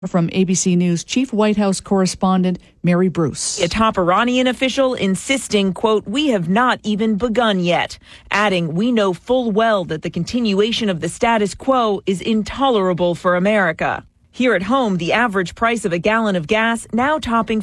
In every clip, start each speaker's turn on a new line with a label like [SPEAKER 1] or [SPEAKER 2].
[SPEAKER 1] From ABC News, Chief White House Correspondent Mary Bruce.
[SPEAKER 2] A top Iranian official insisting, quote, "We have not even begun yet," adding, "We know full well that the continuation of the status quo is intolerable for America." Here at home, the average price of a gallon of gas now topping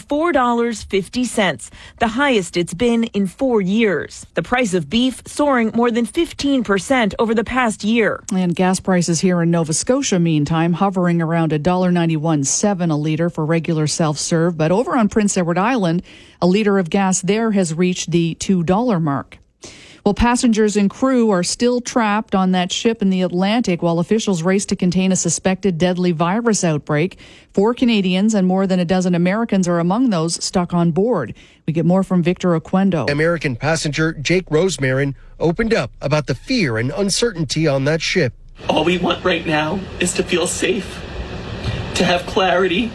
[SPEAKER 2] $4.50, the highest it's been in 4 years. The price of beef soaring more than 15% over the past year.
[SPEAKER 1] And gas prices here in Nova Scotia, meantime, hovering around $1.91.7 a litre for regular self-serve. But over on Prince Edward Island, a litre of gas there has reached the $2 mark. Well, passengers and crew are still trapped on that ship in the Atlantic while officials race to contain a suspected deadly virus outbreak. 4 Canadians and more than a dozen Americans are among those stuck on board. We get more from Victor Oquendo.
[SPEAKER 3] American passenger Jake Rosemarin opened up about the fear and uncertainty on that ship.
[SPEAKER 4] All we want right now is to feel safe, to have clarity,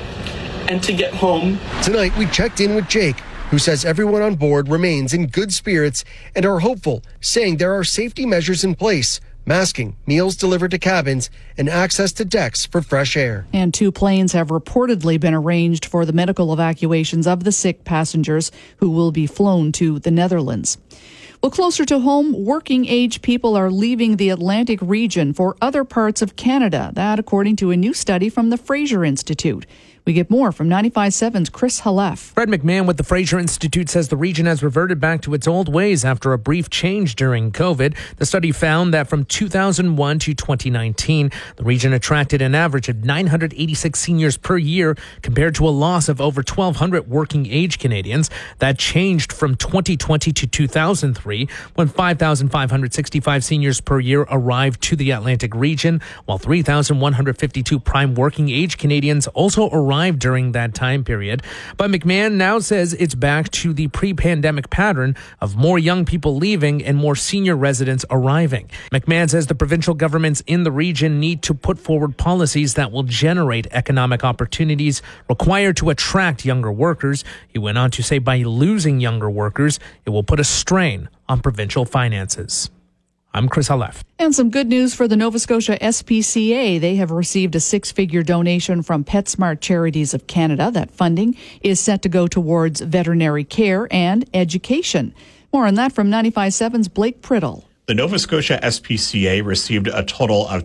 [SPEAKER 4] and to get home.
[SPEAKER 3] Tonight, we checked in with Jake, who says everyone on board remains in good spirits and are hopeful, saying there are safety measures in place, masking, meals delivered to cabins, and access to decks for fresh air.
[SPEAKER 1] And 2 planes have reportedly been arranged for the medical evacuations of the sick passengers who will be flown to the Netherlands. Well, closer to home, working-age people are leaving the Atlantic region for other parts of Canada. That, according to a new study from the Fraser Institute. We get more from 95.7's Chris Halef.
[SPEAKER 5] Fred McMahon with the Fraser Institute says the region has reverted back to its old ways after a brief change during COVID. The study found that from 2001 to 2019, the region attracted an average of 986 seniors per year compared to a loss of over 1,200 working-age Canadians. That changed from 2020 to 2003 when 5,565 seniors per year arrived to the Atlantic region, while 3,152 prime working-age Canadians also arrived during that time period. But McMahon now says it's back to the pre-pandemic pattern of more young people leaving and more senior residents arriving. McMahon says the provincial governments in the region need to put forward policies that will generate economic opportunities required to attract younger workers. He went on to say by losing younger workers, it will put a strain on provincial finances. I'm Chris Halef.
[SPEAKER 1] And some good news for the Nova Scotia SPCA. They have received a 6-figure donation from PetSmart Charities of Canada. That funding is set to go towards veterinary care and education. More on that from 95.7's Blake Priddle.
[SPEAKER 6] The Nova Scotia SPCA received a total of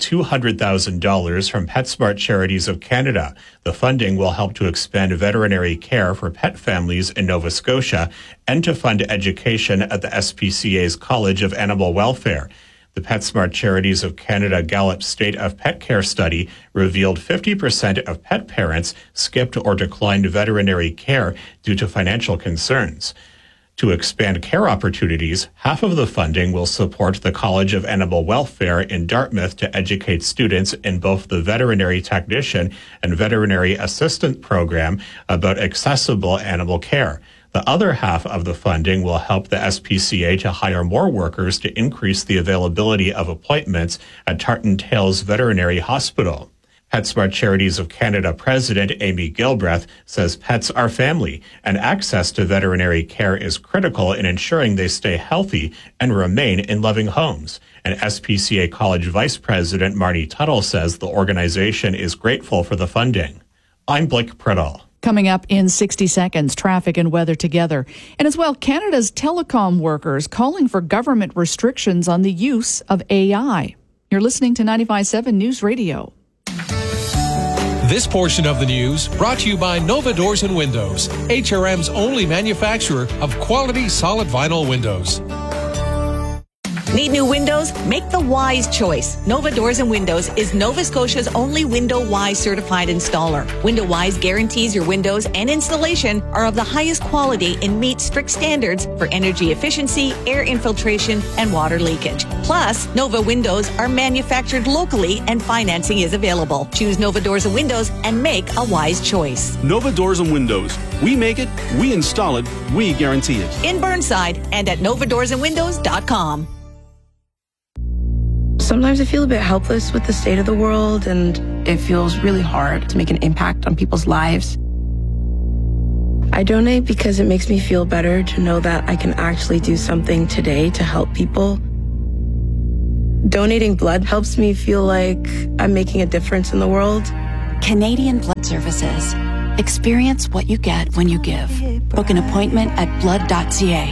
[SPEAKER 6] $200,000 from PetSmart Charities of Canada. The funding will help to expand veterinary care for pet families in Nova Scotia and to fund education at the SPCA's College of Animal Welfare. The PetSmart Charities of Canada Gallup State of Pet Care study revealed 50% of pet parents skipped or declined veterinary care due to financial concerns. To expand care opportunities, half of the funding will support the College of Animal Welfare in Dartmouth to educate students in both the veterinary technician and veterinary assistant program about accessible animal care. The other half of the funding will help the SPCA to hire more workers to increase the availability of appointments at Tartan Tales Veterinary Hospital. PetSmart Charities of Canada President Amy Gilbreth says pets are family, and access to veterinary care is critical in ensuring they stay healthy and remain in loving homes. And SPCA College Vice President Marnie Tuttle says the organization is grateful for the funding. I'm Blake Priddle.
[SPEAKER 1] Coming up in 60 seconds, traffic and weather together. And as well, Canada's telecom workers calling for government restrictions on the use of AI. You're listening to 95.7 News Radio.
[SPEAKER 7] This portion of the news brought to you by Nova Doors and Windows, HRM's only manufacturer of quality solid vinyl windows.
[SPEAKER 2] Need new windows? Make the wise choice. Nova Doors and Windows is Nova Scotia's only Window Wise certified installer. Window Wise guarantees your windows and installation are of the highest quality and meet strict standards for energy efficiency, air infiltration, and water leakage. Plus, Nova Windows are manufactured locally and financing is available. Choose Nova Doors and Windows and make a wise choice.
[SPEAKER 8] Nova Doors and Windows. We make it, we install it, we guarantee it.
[SPEAKER 2] In Burnside and at novadoorsandwindows.com.
[SPEAKER 9] Sometimes I feel a bit helpless with the state of the world, and it feels really hard to make an impact on people's lives. I donate because it makes me feel better to know that I can actually do something today to help people. Donating blood helps me feel like I'm making a difference in the world.
[SPEAKER 10] Canadian Blood Services. Experience what you get when you give. Book an appointment at blood.ca.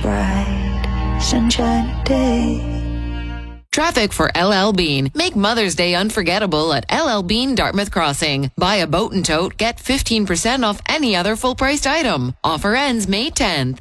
[SPEAKER 11] Sunshine Day.
[SPEAKER 12] Traffic for LL Bean. Make Mother's Day unforgettable at LL Bean Dartmouth Crossing. Buy a boat and tote, get 15% off any other full-priced item. Offer ends May 10th.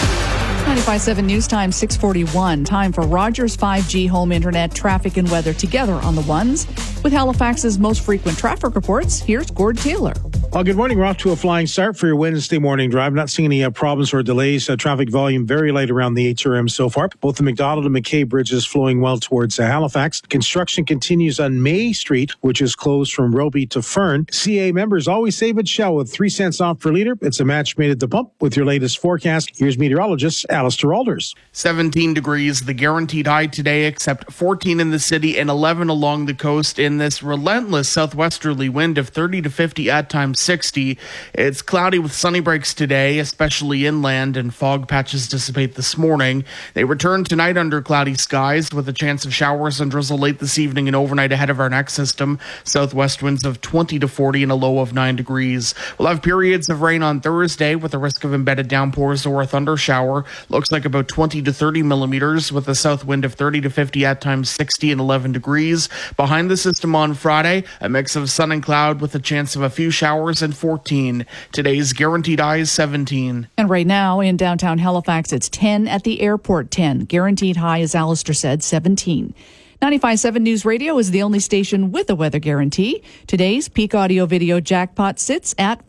[SPEAKER 1] 95.7 News Time, 6:41. Time for Rogers 5G home internet traffic and weather together on the ones. With Halifax's most frequent traffic reports, here's Gord Taylor.
[SPEAKER 13] Well, good morning. We're off to a flying start for your Wednesday morning drive. Not seeing any problems or delays. Traffic volume very light around the HRM so far. Both the McDonald and McKay bridges flowing well towards Halifax. Construction continues on May Street, which is closed from Roby to Fern. CA members always save at Shell with 3 cents off per liter. It's a match made at the pump with your latest forecast. Here's meteorologist Alistair Alders.
[SPEAKER 14] 17 degrees, the guaranteed high today, except 14 in the city and 11 along the coast in this relentless southwesterly wind of 30 to 50 at times 60. It's cloudy with sunny breaks today, especially inland, and fog patches dissipate this morning. They return tonight under cloudy skies with a chance of showers and drizzle late this evening and overnight ahead of our next system. Southwest winds of 20 to 40 and a low of 9 degrees. We'll have periods of rain on Thursday with a risk of embedded downpours or a thunder shower. Looks like about 20 to 30 millimeters with a south wind of 30 to 50 at times 60 and 11 degrees. Behind the system on Friday, a mix of sun and cloud with a chance of a few showers and 14. Today's guaranteed high is 17.
[SPEAKER 1] And right now in downtown Halifax, it's 10 at the airport, 10. Guaranteed high, as Alistair said, 17. 95.7 News Radio is the only station with a weather guarantee. Today's Peak Audio Video jackpot sits at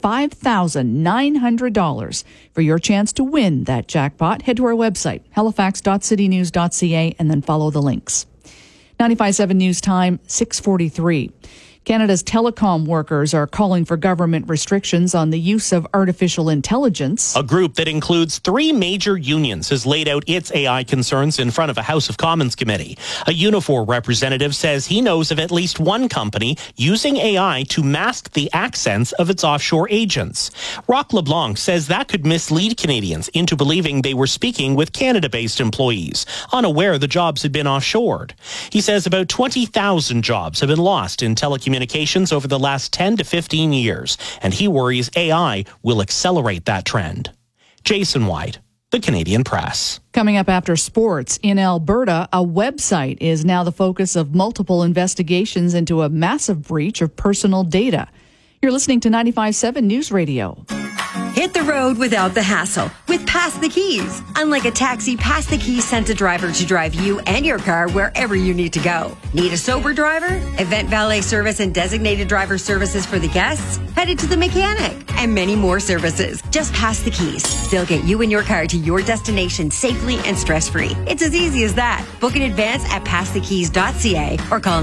[SPEAKER 1] $5,900. For your chance to win that jackpot, head to our website, halifax.citynews.ca, and then follow the links. 95.7 News Time, 6:43. Canada's telecom workers are calling for government restrictions on the use of artificial intelligence.
[SPEAKER 15] A group that includes 3 major unions has laid out its AI concerns in front of a House of Commons committee. A Unifor representative says he knows of at least one company using AI to mask the accents of its offshore agents. Roch LeBlanc says that could mislead Canadians into believing they were speaking with Canada-based employees, unaware the jobs had been offshored. He says about 20,000 jobs have been lost in telecommunications over the last 10 to 15 years, and he worries AI will accelerate that trend. Jason White, The Canadian Press.
[SPEAKER 1] Coming up after sports, in Alberta, a website is now the focus of multiple investigations into a massive breach of personal data. You're listening to 95.7 News Radio.
[SPEAKER 16] Hit the road without the hassle with Pass the Keys. Unlike a taxi, Pass the Keys sends a driver to drive you and your car wherever you need to go. Need a sober driver? Event valet service and designated driver services for the guests? Headed to the mechanic. And many more services. Just Pass the Keys. They'll get you and your car to your destination safely and stress-free. It's as easy as that. Book in advance at passthekeys.ca or call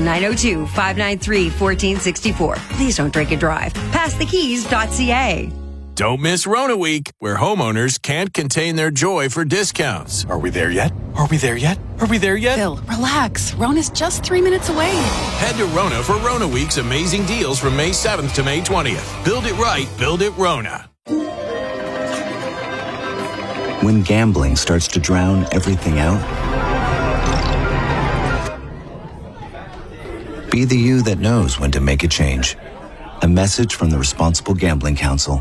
[SPEAKER 16] 902-593-1464. Please don't drink and drive. Passthekeys.ca.
[SPEAKER 17] Don't miss Rona Week, where homeowners can't contain their joy for discounts.
[SPEAKER 18] Are we there yet? Are we there yet? Are we there yet?
[SPEAKER 19] Phil, relax. Rona's just 3 minutes away.
[SPEAKER 17] Head to Rona for Rona Week's amazing deals from May 7th to May 20th. Build it right, build it Rona.
[SPEAKER 20] When gambling starts to drown everything out, be the you that knows when to make a change. A message from the Responsible Gambling Council.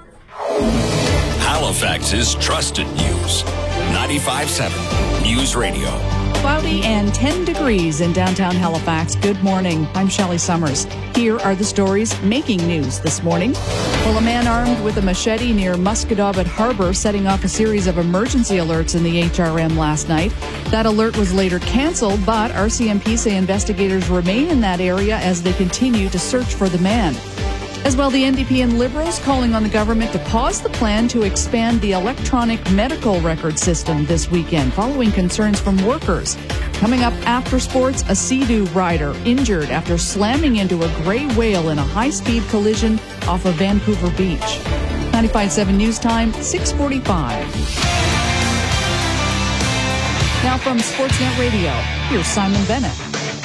[SPEAKER 21] Halifax's trusted news. 95.7 News Radio.
[SPEAKER 1] Cloudy and 10 degrees in downtown Halifax. Good morning. I'm Shelley Summers. Here are the stories making news this morning. Well, a man armed with a machete near Musquodoboit Harbor setting off a series of emergency alerts in the HRM last night. That alert was later canceled, but RCMP say investigators remain in that area as they continue to search for the man. As well, the NDP and Liberals calling on the government to pause the plan to expand the electronic medical record system this weekend, following concerns from workers. Coming up after sports, a Sea-Doo rider injured after slamming into a gray whale in a high-speed collision off of Vancouver Beach. 95.7 News Time, 6:45. Now from Sportsnet Radio, here's Simon Bennett.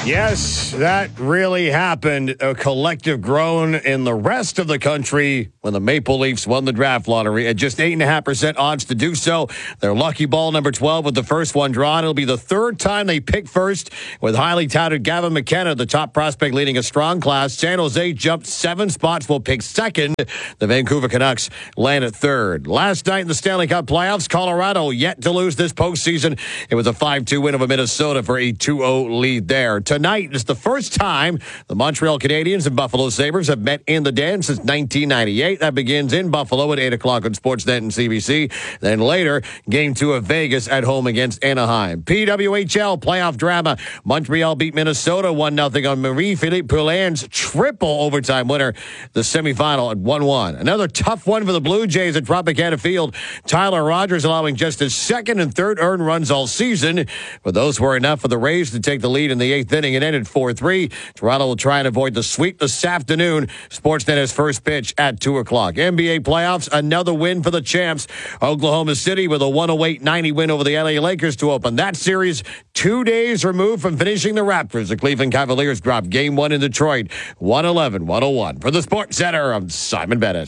[SPEAKER 11] Yes, that really happened. A collective groan in the rest of the country when the Maple Leafs won the draft lottery at just 8.5% odds to do so. Their lucky ball number 12 with the first one drawn. It'll be the third time they pick first, with highly touted Gavin McKenna, the top prospect, leading a strong class. San Jose jumped 7 spots, will pick second. The Vancouver Canucks land at third. Last night in the Stanley Cup playoffs, Colorado yet to lose this postseason. It was a 5-2 win over Minnesota for a 2-0 lead there. Tonight is the first time the Montreal Canadiens and Buffalo Sabres have met in the Den since 1998. That begins in Buffalo at 8 o'clock on Sportsnet and CBC. Then later, Game 2 of Vegas at home against Anaheim. PWHL playoff drama. Montreal beat Minnesota 1-0 on Marie-Philippe Poulin's triple overtime winner. The semifinal at 1-1. Another tough one for the Blue Jays at Tropicana Field. Tyler Rogers allowing just his second and third earned runs all season, but those were enough for the Rays to take the lead in the 8th inning. It ended 4-3. Toronto will try and avoid the sweep this afternoon. Sportsnet has first pitch at 2 o'clock. NBA playoffs, another win for the champs. Oklahoma City with a 108-90 win over the LA Lakers to open that series. 2 days removed from finishing the Raptors. The Cleveland Cavaliers dropped Game 1 in Detroit, 111-101. For the Sports Center, I'm Simon Bennett.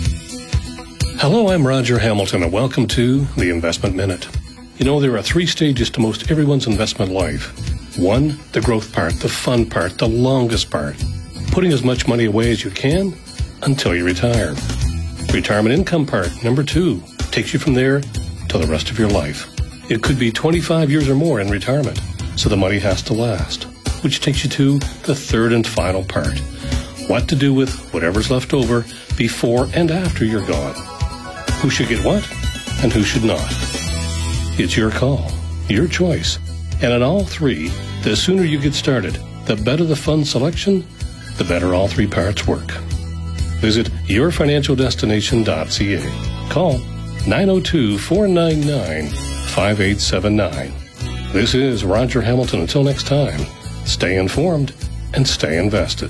[SPEAKER 22] Hello, I'm Roger Hamilton, and welcome to the Investment Minute. You know, there are 3 stages to most everyone's investment life. 1, the growth part, the fun part, the longest part. Putting as much money away as you can until you retire. Retirement income part, number 2, takes you from there to the rest of your life. It could be 25 years or more in retirement, so the money has to last, which takes you to the third and final part. What to do with whatever's left over before and after you're gone. Who should get what and who should not. It's your call, your choice. And in all 3, the sooner you get started, the better the fund selection, the better all 3 parts work. Visit yourfinancialdestination.ca. Call 902-499-5879. This is Roger Hamilton. Until next time, stay informed and stay invested.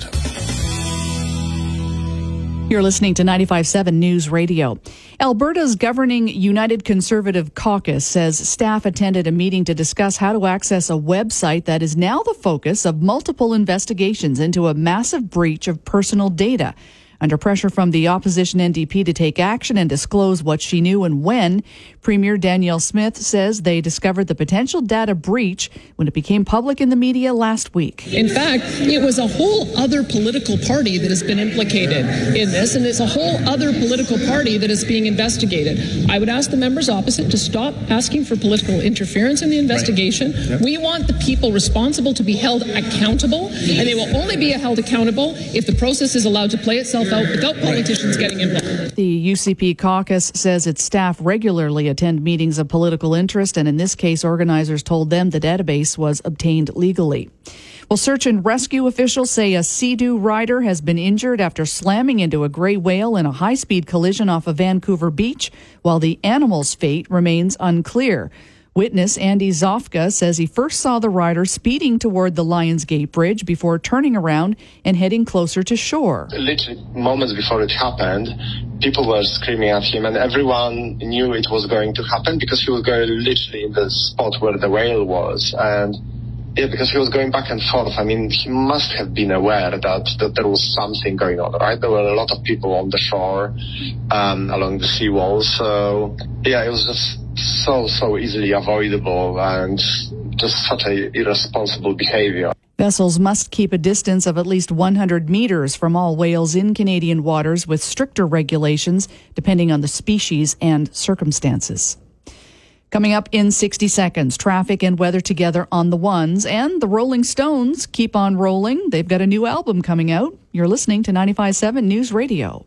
[SPEAKER 1] You're listening to 95.7 News Radio. Alberta's governing United Conservative Caucus says staff attended a meeting to discuss how to access a website that is now the focus of multiple investigations into a massive breach of personal data. Under pressure from the opposition NDP to take action and disclose what she knew and when, Premier Danielle Smith says they discovered the potential data breach when it became public in the media last week.
[SPEAKER 23] In fact, it was a whole other political party that has been implicated in this, and it's a whole other political party that is being investigated. I would ask the members opposite to stop asking for political interference in the investigation. Right. Yep. We want the people responsible to be held accountable, and they will only be held accountable if the process is allowed to play itself out without politicians getting involved. The
[SPEAKER 1] UCP caucus says its staff regularly attend meetings of political interest, and in this case, organizers told them the database was obtained legally. Well, search and rescue officials say a Sea-Doo rider has been injured after slamming into a gray whale in a high-speed collision off of Vancouver Beach, while the animal's fate remains unclear. Witness Andy Zofka says he first saw the rider speeding toward the Lions Gate Bridge before turning around and heading closer to shore.
[SPEAKER 24] Literally moments before it happened, people were screaming at him, and everyone knew it was going to happen because he was going literally in the spot where the whale was. And yeah, because he was going back and forth. I mean, he must have been aware that there was something going on, right? There were a lot of people on the shore, along the seawall. So yeah, it was just so easily avoidable and just such a irresponsible behavior.
[SPEAKER 1] Vessels must keep a distance of at least 100 meters from all whales in Canadian waters, with stricter regulations depending on the species and circumstances. Coming up in 60 seconds, traffic and weather together on the ones, and the Rolling Stones keep on rolling. They've got a new album coming out. You're listening to 95.7 News Radio.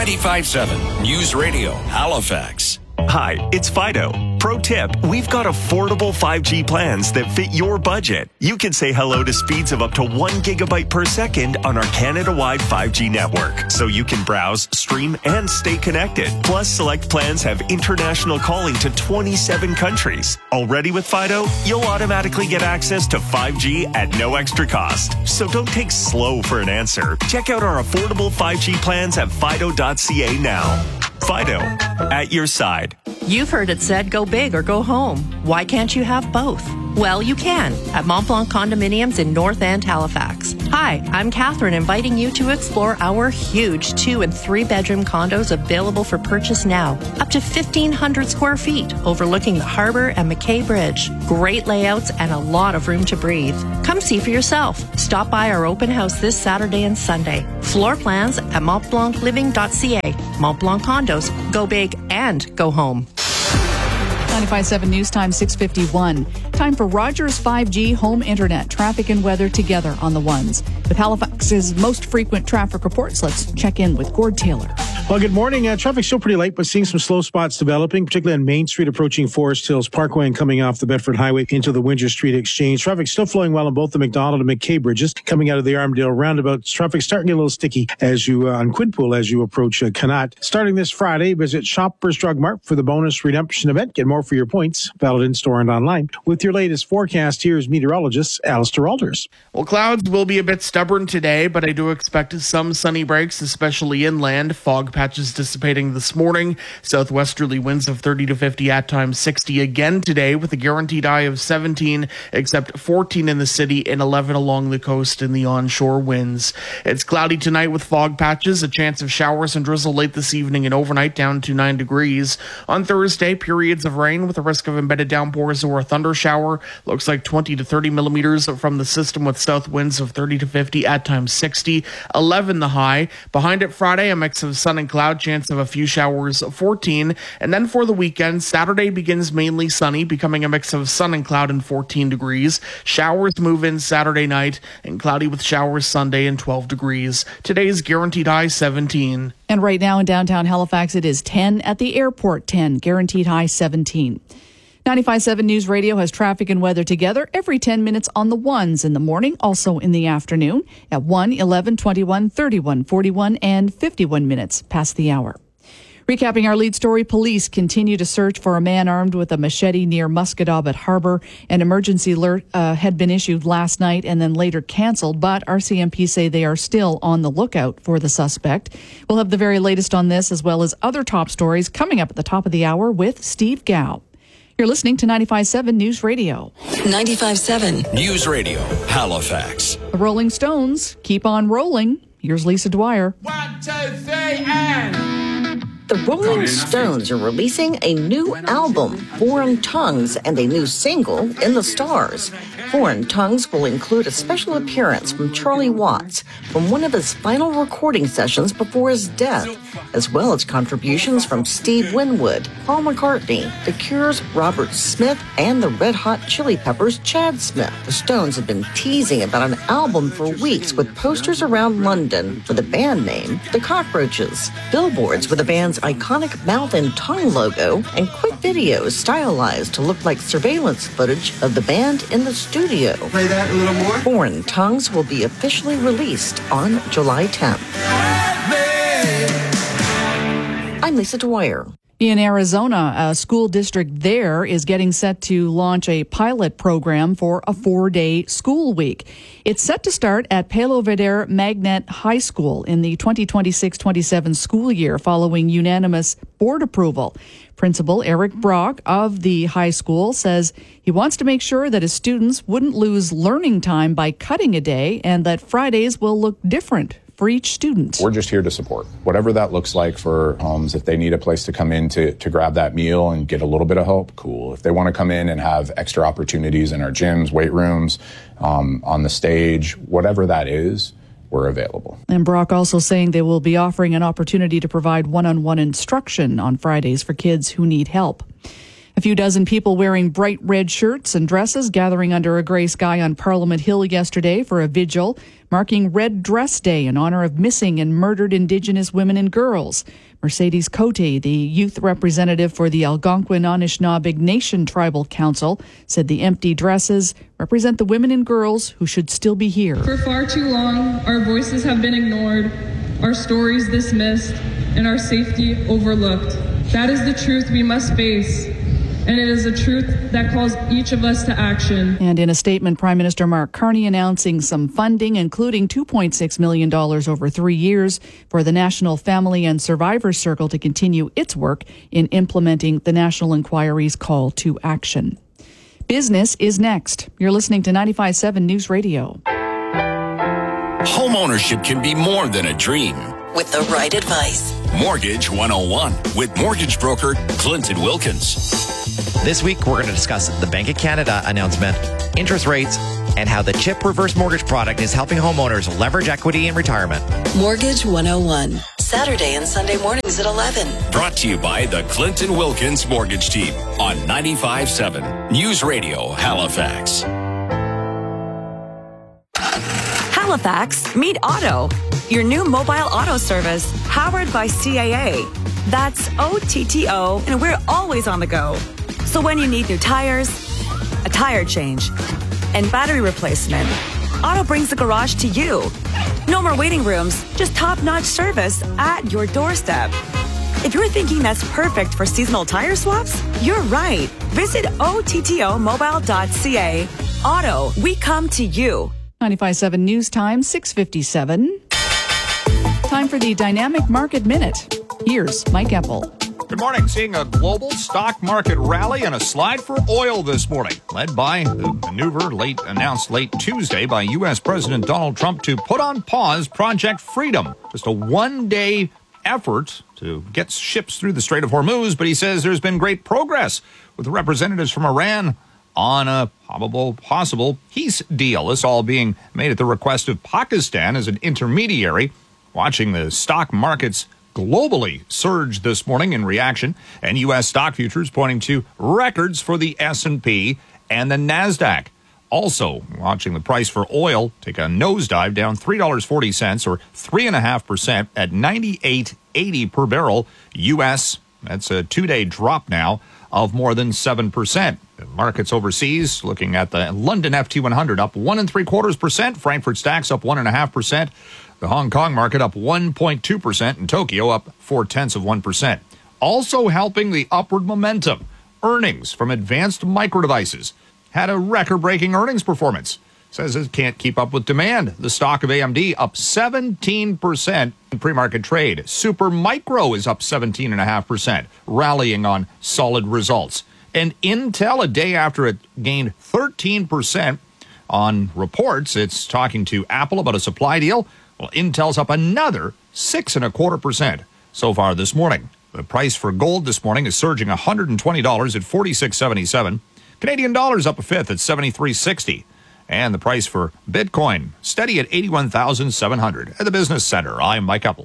[SPEAKER 21] 95.7 News Radio, Halifax.
[SPEAKER 25] Hi, it's Fido. Pro tip, we've got affordable 5G plans that fit your budget. You can say hello to speeds of up to 1 gigabyte per second on our Canada-wide 5G network, so you can browse, stream, and stay connected. Plus, select plans have international calling to 27 countries. Already with Fido, you'll automatically get access to 5G at no extra cost. So don't take slow for an answer. Check out our affordable 5G plans at fido.ca now. Fido, at your side.
[SPEAKER 26] You've heard it said, go big or go home. Why can't you have both?
[SPEAKER 3] Well, you can at Mont Blanc Condominiums in North End, Halifax. Hi, I'm Catherine, inviting you to explore our huge 2- and 3-bedroom condos available for purchase now. Up to 1,500 square feet, overlooking the harbor and McKay Bridge. Great layouts and a lot of room to breathe. Come see for yourself. Stop by our open house this Saturday and Sunday. Floor plans at montblancliving.ca. Mont Blanc Condos. Go big and go home.
[SPEAKER 1] 95.7 News Time, 6:51. Time for Rogers 5G home internet. Traffic and weather together on the ones. With Halifax's most frequent traffic reports, let's check in with Gord Taylor.
[SPEAKER 13] Well, good morning. Traffic's still pretty late, but seeing some slow spots developing, particularly on Main Street approaching Forest Hills Parkway and coming off the Bedford Highway into the Windsor Street Exchange. Traffic still flowing well on both the McDonald and McKay bridges. Coming out of the Armdale roundabout, traffic starting to get a little sticky as you on Quinpool as you approach Connaught. Starting this Friday, visit Shoppers Drug Mart for the bonus redemption event. Get more for your points. Valid in store and online. With your latest forecast, here's meteorologist Alistair Alders.
[SPEAKER 14] Well, clouds will be a bit stubborn today, but I do expect some sunny breaks, especially inland. Fog patches dissipating this morning. Southwesterly winds of 30 to 50, at times 60 again today, with a guaranteed high of 17, except 14 in the city and 11 along the coast in the onshore winds. It's cloudy tonight with fog patches, a chance of showers and drizzle late this evening and overnight, down to 9 degrees. On Thursday, periods of rain with a risk of embedded downpours or a thunder shower. Looks like 20 to 30 millimeters from the system, with south winds of 30 to 50, at times 60, 11 the high. Behind it Friday, a mix of sun and cloud, chance of a few showers, 14. And then for the weekend, Saturday begins mainly sunny, becoming a mix of sun and cloud and 14 degrees. Showers move in Saturday night and cloudy with showers Sunday and 12 degrees. Today's guaranteed high 17.
[SPEAKER 1] And right now in downtown Halifax, it is 10. At the airport, 10. Guaranteed high 17. 95.7 News Radio has traffic and weather together every 10 minutes on the ones in the morning, also in the afternoon at 1, 11, 21, 31, 41, and 51 minutes past the hour. Recapping our lead story, police continue to search for a man armed with a machete near Musquodoboit Harbor. An emergency alert had been issued last night and then later canceled, but RCMP say they are still on the lookout for the suspect. We'll have the very latest on this as well as other top stories coming up at the top of the hour with Steve Gow. You're listening to 95.7 News Radio.
[SPEAKER 21] 95.7 News Radio, Halifax.
[SPEAKER 1] The Rolling Stones keep on rolling. Here's Lisa Dwyer.
[SPEAKER 4] 1, 2, 3, and...
[SPEAKER 5] The Rolling Stones are releasing a new album, Foreign Tongues, and a new single, In the Stars. Foreign Tongues will include a special appearance from Charlie Watts from one of his final recording sessions before his death, as well as contributions from Steve Winwood, Paul McCartney, The Cure's Robert Smith, and the Red Hot Chili Peppers' Chad Smith. The Stones have been teasing about an album for weeks with posters around London with the band name The Cockroaches, billboards with the band's iconic mouth and tongue logo, and quick videos stylized to look like surveillance footage of the band in the studio.
[SPEAKER 4] Play that a little more.
[SPEAKER 5] Foreign Tongues will be officially released on July 10th. I'm Lisa Dwyer.
[SPEAKER 1] In Arizona, a school district there is getting set to launch a pilot program for a 4-day school week. It's set to start at Palo Verde Magnet High School in the 2026-27 school year following unanimous board approval. Principal Eric Brock of the high school says he wants to make sure that his students wouldn't lose learning time by cutting a day and that Fridays will look different for each student.
[SPEAKER 6] We're just here to support whatever that looks like for homes. If they need a place to come in to grab that meal and get a little bit of help, cool. If they want to come in and have extra opportunities in our gyms, weight rooms, on the stage, whatever that is, we're available.
[SPEAKER 1] And Brock also saying they will be offering an opportunity to provide one-on-one instruction on Fridays for kids who need help. A few dozen people wearing bright red shirts and dresses gathering under a gray sky on Parliament Hill yesterday for a vigil marking Red Dress Day in honor of missing and murdered Indigenous women and girls. Mercedes Cote, the youth representative for the Algonquin Anishinaabe Nation Tribal Council, said the empty dresses represent the women and girls who should still be here.
[SPEAKER 23] For far too long, our voices have been ignored, our stories dismissed, and our safety overlooked. That is the truth we must face. And it is a truth that calls each of us to action.
[SPEAKER 1] And in a statement, Prime Minister Mark Carney announcing some funding, including $2.6 million over 3 years for the National Family and Survivors Circle to continue its work in implementing the National Inquiry's call to action. Business is next. You're listening to 95.7 News Radio.
[SPEAKER 21] Homeownership can be more than a dream.
[SPEAKER 2] With the right advice.
[SPEAKER 21] Mortgage 101 with mortgage broker Clinton Wilkins.
[SPEAKER 7] This week, we're going to discuss the Bank of Canada announcement, interest rates, and how the CHIP reverse mortgage product is helping homeowners leverage equity in retirement.
[SPEAKER 2] Mortgage 101. Saturday and Sunday mornings at 11.
[SPEAKER 21] Brought to you by the Clinton Wilkins Mortgage Team on 95.7 News Radio Halifax.
[SPEAKER 8] Halifax, meet Auto, your new mobile auto service powered by CAA. That's OTTO, and we're always on the go. So when you need new tires, a tire change, and battery replacement, Auto brings the garage to you. No more waiting rooms, just top-notch service at your doorstep. If you're thinking that's perfect for seasonal tire swaps, you're right. Visit OTTOmobile.ca. Auto, we come to you.
[SPEAKER 1] 95.7 News Time, 6:57. Time for the Dynamic Market Minute. Here's Mike Eppel.
[SPEAKER 9] Good morning. Seeing a global stock market rally and a slide for oil this morning, led by the maneuver announced late Tuesday by U.S. President Donald Trump to put on pause Project Freedom. Just a one-day effort to get ships through the Strait of Hormuz, but he says there's been great progress with representatives from Iran on a possible peace deal. This all being made at the request of Pakistan as an intermediary. Watching the stock markets globally surge this morning in reaction, and U.S. stock futures pointing to records for the S&P and the NASDAQ. Also, watching the price for oil take a nosedive, down $3.40 or 3.5% at $98.80 per barrel U.S. That's a two-day drop now of more than 7%. The markets overseas, looking at the London FT100 up 1.75%, Frankfurt Stacks up 1.5%. The Hong Kong market up 1.2%, and Tokyo up 0.4%. Also helping the upward momentum, earnings from Advanced Micro Devices had a record-breaking earnings performance. Says it can't keep up with demand. The stock of AMD up 17% in pre-market trade. Supermicro is up 17.5%, rallying on solid results. And Intel, a day after it gained 13% on reports, it's talking to Apple about a supply deal. Well, Intel's up another 6.25% so far this morning. The price for gold this morning is surging $120 at $46.77. Canadian dollars up a fifth at $73.60. And the price for Bitcoin steady at $81,700. At the Business Center, I'm Mike Eppel.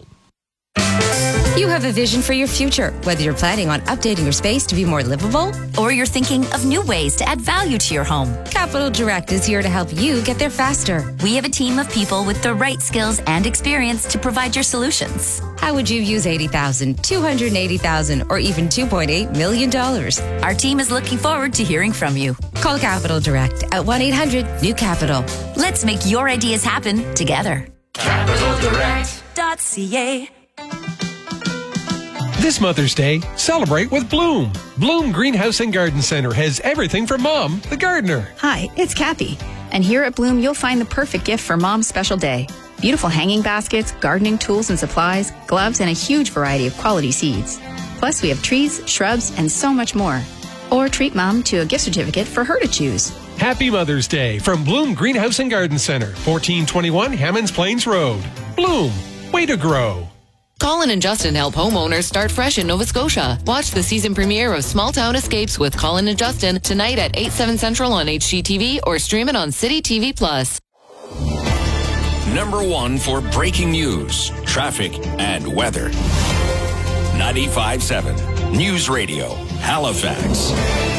[SPEAKER 10] You have a vision for your future, whether you're planning on updating your space to be more livable,
[SPEAKER 26] or you're thinking of new ways to add value to your home.
[SPEAKER 10] Capital Direct is here to help you get there faster.
[SPEAKER 26] We have a team of people with the right skills and experience to provide your solutions.
[SPEAKER 10] How would you use $80,000, $280,000, or even $2.8 million?
[SPEAKER 26] Our team is looking forward to hearing from you.
[SPEAKER 10] Call Capital Direct at 1-800-NEW-CAPITAL.
[SPEAKER 26] Let's make your ideas happen together. CapitalDirect.ca.
[SPEAKER 27] This Mother's Day, celebrate with Bloom. Bloom Greenhouse and Garden Center has everything for Mom, the gardener.
[SPEAKER 28] Hi, it's Kathy. And here at Bloom, you'll find the perfect gift for Mom's special day. Beautiful hanging baskets, gardening tools and supplies, gloves, and a huge variety of quality seeds. Plus, we have trees, shrubs, and so much more. Or treat Mom to a gift certificate for her to choose.
[SPEAKER 27] Happy Mother's Day from Bloom Greenhouse and Garden Center, 1421 Hammonds Plains Road. Bloom, way to grow.
[SPEAKER 12] Colin and Justin help homeowners start fresh in Nova Scotia. Watch the season premiere of Small Town Escapes with Colin and Justin tonight at 8, 7 Central on HGTV or stream it on City TV+.
[SPEAKER 21] Number one for breaking news, traffic, and weather. 95.7 News Radio, Halifax.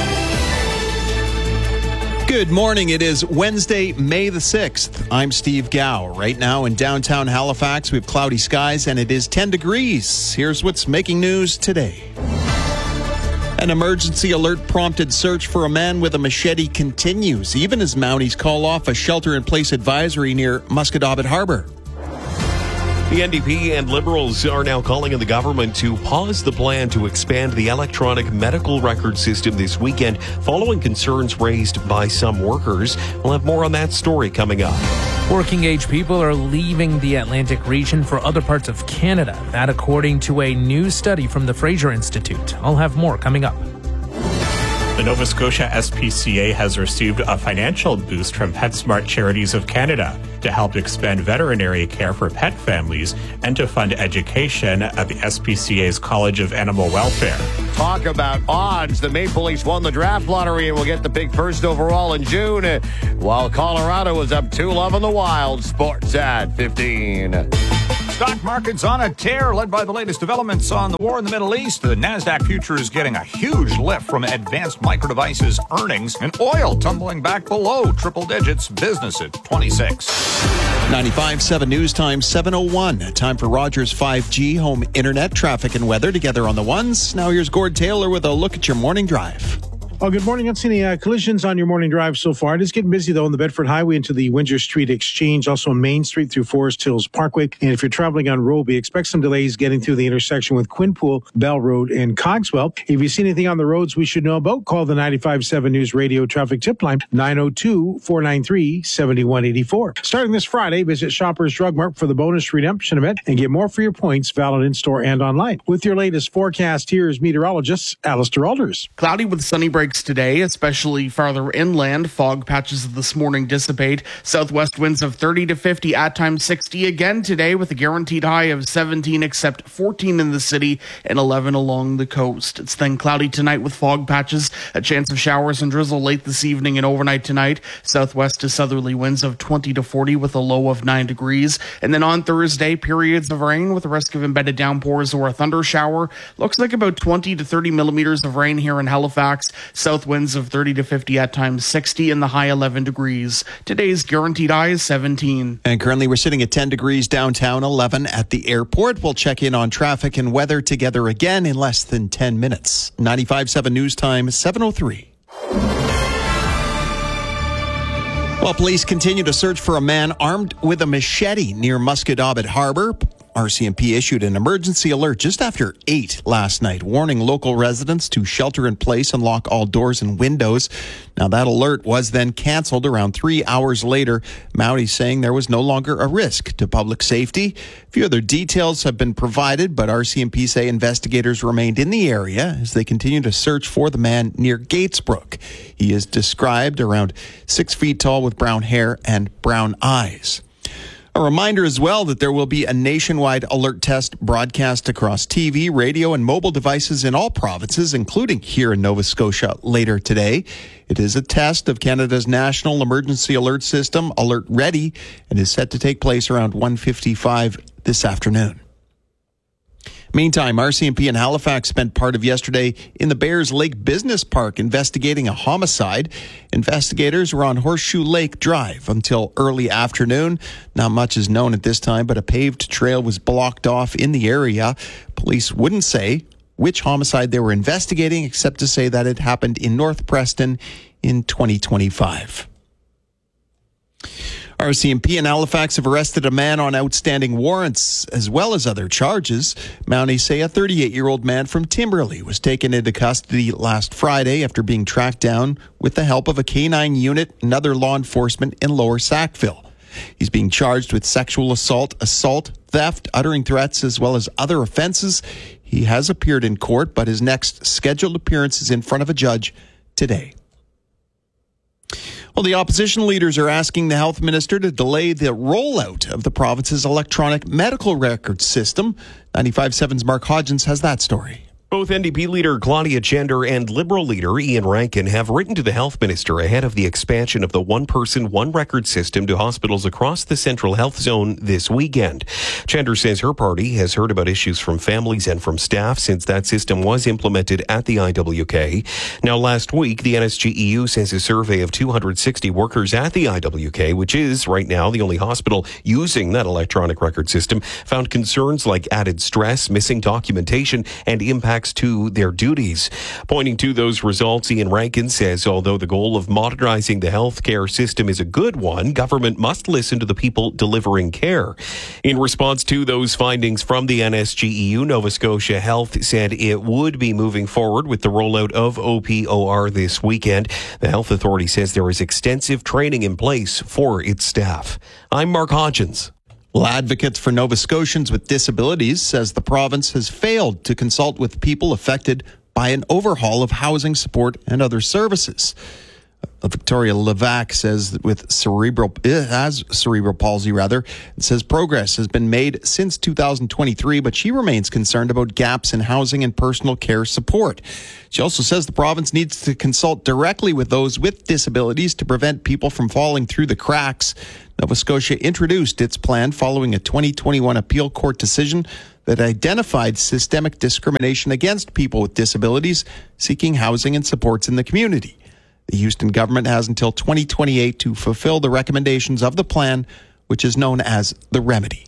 [SPEAKER 29] Good morning. It is Wednesday, May the 6th. I'm Steve Gow. Right now in downtown Halifax, we have cloudy skies and it is 10 degrees. Here's what's making news today. An emergency alert prompted search for a man with a machete continues, even as Mounties call off a shelter-in-place advisory near Musquodoboit Harbor.
[SPEAKER 30] The NDP and Liberals are now calling on the government to pause the plan to expand the electronic medical record system this weekend following concerns raised by some workers. We'll have more on that story coming up.
[SPEAKER 31] Working-age people are leaving the Atlantic region for other parts of Canada. That according to a new study from the Fraser Institute. I'll have more coming up.
[SPEAKER 3] The Nova Scotia SPCA has received a financial boost from PetSmart Charities of Canada to help expand veterinary care for pet families and to fund education at the SPCA's College of Animal Welfare.
[SPEAKER 11] Talk about odds. The Maple Leafs won the draft lottery and will get the big first overall in June, while Colorado was up 2-love on the Wild. Sports at 15.
[SPEAKER 9] Stock market's on a tear, led by the latest developments on the war in the Middle East. The NASDAQ future is getting a huge lift from Advanced Micro Devices earnings, and oil tumbling back below triple digits. Business at 26.
[SPEAKER 29] 95.7 News Time, 7:01. Time for Rogers 5G home internet traffic and weather together on the ones. Now here's Gord Taylor with a look at your morning drive.
[SPEAKER 13] Oh, good morning. Not seeing any collisions on your morning drive so far. It is getting busy, though, on the Bedford Highway into the Windsor Street Exchange, also Main Street through Forest Hills Parkway. And if you're traveling on Roby, expect some delays getting through the intersection with Quinpool, Bell Road, and Cogswell. If you see anything on the roads we should know about, call the 95.7 News Radio traffic tip line, 902-493-7184. Starting this Friday, visit Shoppers Drug Mart for the bonus redemption event and get more for your points, valid in-store and online. With your latest forecast, here is meteorologist Alistair Alders.
[SPEAKER 14] Cloudy with sunny breaks today, especially farther inland. Fog patches this morning dissipate. Southwest winds of 30 to 50, at times 60 again today, with a guaranteed high of 17, except 14 in the city and 11 along the coast. It's then cloudy tonight with fog patches, a chance of showers and drizzle late this evening and overnight tonight. Southwest to southerly winds of 20 to 40 with a low of 9 degrees. And then on Thursday, periods of rain with a risk of embedded downpours or a thunder shower. Looks like about 20 to 30 millimeters of rain here in Halifax. South winds of 30 to 50, at times 60, and the high 11 degrees. Today's guaranteed high is 17.
[SPEAKER 29] And currently we're sitting at 10 degrees downtown, 11 at the airport. We'll check in on traffic and weather together again in less than 10 minutes. 95.7 News Time, 7:03. Well, police continue to search for a man armed with a machete near Musquodoboit Harbor. RCMP issued an emergency alert just after 8 last night, warning local residents to shelter in place and lock all doors and windows. Now, that alert was then canceled around 3 hours later. Mounties saying there was no longer a risk to public safety. A few other details have been provided, but RCMP say investigators remained in the area as they continue to search for the man near Gatesbrook. He is described around 6 feet tall with brown hair and brown eyes. A reminder as well that there will be a nationwide alert test broadcast across TV, radio, and mobile devices in all provinces, including here in Nova Scotia later today. It is a test of Canada's national emergency alert system, Alert Ready, and is set to take place around 1:55 this afternoon. Meantime, RCMP in Halifax spent part of yesterday in the Bears Lake Business Park investigating a homicide. Investigators were on Horseshoe Lake Drive until early afternoon. Not much is known at this time, but a paved trail was blocked off in the area. Police wouldn't say which homicide they were investigating, except to say that it happened in North Preston in 2025. RCMP in Halifax have arrested a man on outstanding warrants as well as other charges. Mounties say a 38-year-old man from Timberley was taken into custody last Friday after being tracked down with the help of a K-9 unit and other law enforcement in Lower Sackville. He's being charged with sexual assault, theft, uttering threats, as well as other offenses. He has appeared in court, but his next scheduled appearance is in front of a judge today. Well, the opposition leaders are asking the health minister to delay the rollout of the province's electronic medical record system. 95.7's Mark Hodgins has that story.
[SPEAKER 30] Both NDP leader Claudia Gender and Liberal leader Ian Rankin have written to the health minister ahead of the expansion of the one-person, one-record system to hospitals across the Central Health Zone this weekend. Gender says her party has heard about issues from families and from staff since that system was implemented at the IWK. Now, last week, the NSGEU says a survey of 260 workers at the IWK, which is right now the only hospital using that electronic record system, found concerns like added stress, missing documentation, and impact to their duties. Pointing to those results, Ian Rankin says although the goal of modernizing the healthcare system is a good one, government must listen to the people delivering care. In response to those findings from the NSGEU, Nova Scotia Health said it would be moving forward with the rollout of OPOR this weekend. The health authority says there is extensive training in place for its staff. I'm Mark Hodgins.
[SPEAKER 29] Well, advocates for Nova Scotians with disabilities says the province has failed to consult with people affected by an overhaul of housing support and other services. Victoria Levac says that with cerebral palsy, it says progress has been made since 2023, but she remains concerned about gaps in housing and personal care support. She also says the province needs to consult directly with those with disabilities to prevent people from falling through the cracks. Nova Scotia introduced its plan following a 2021 appeal court decision that identified systemic discrimination against people with disabilities seeking housing and supports in the community. The Houston government has until 2028 to fulfill the recommendations of the plan, which is known as the Remedy.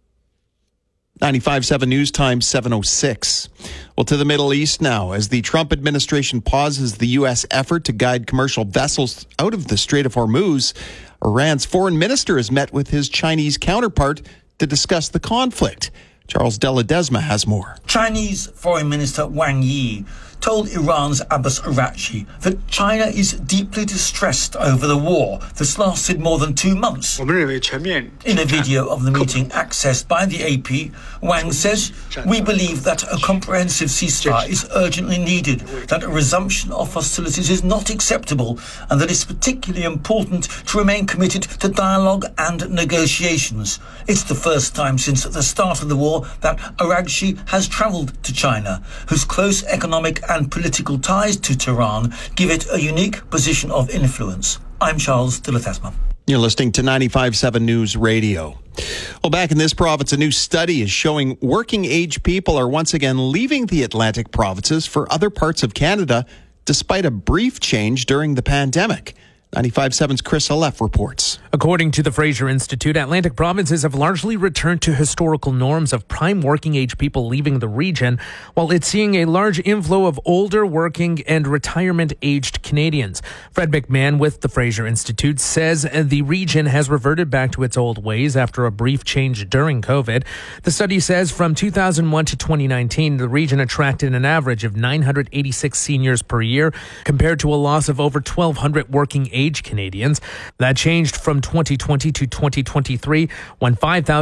[SPEAKER 29] 95.7 News Time, 7:06. Well, to the Middle East now, as the Trump administration pauses the U.S. effort to guide commercial vessels out of the Strait of Hormuz, Iran's foreign minister has met with his Chinese counterpart to discuss the conflict. Charles De La Desma has more.
[SPEAKER 4] Chinese Foreign Minister Wang Yi told Iran's Abbas Araghchi that China is deeply distressed over the war that's lasted more than 2 months. In a video of the meeting accessed by the AP, Wang says, "We believe that a comprehensive ceasefire is urgently needed, that a resumption of hostilities is not acceptable, and that it's particularly important to remain committed to dialogue and negotiations." It's the first time since the start of the war that Araghchi has travelled to China, whose close economic and political ties to Tehran give it a unique position of influence. I'm Charles De La Desma.
[SPEAKER 29] You're listening to 95.7 News Radio. Well, back in this province, a new study is showing working-age people are once again leaving the Atlantic provinces for other parts of Canada, despite a brief change during the pandemic. 95.7's Chris Aleph reports.
[SPEAKER 31] According to the Fraser Institute, Atlantic provinces have largely returned to historical norms of prime working age people leaving the region, while it's seeing a large inflow of older working and retirement-aged Canadians. Fred McMahon with the Fraser Institute says the region has reverted back to its old ways after a brief change during COVID. The study says from 2001 to 2019, the region attracted an average of 986 seniors per year, compared to a loss of over 1,200 working age Canadians. That changed from 2020 to 2023, when